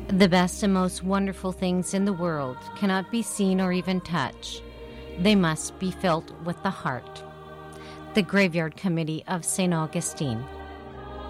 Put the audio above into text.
The best and most wonderful things in the world cannot be seen or even touched. They must be felt with the heart. The Graveyard Committee of St. Augustine.